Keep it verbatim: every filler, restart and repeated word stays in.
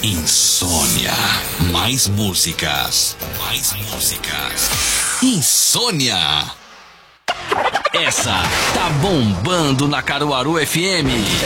Insônia. Mais músicas. Mais músicas. Insônia. Essa tá bombando na Caruaru F M.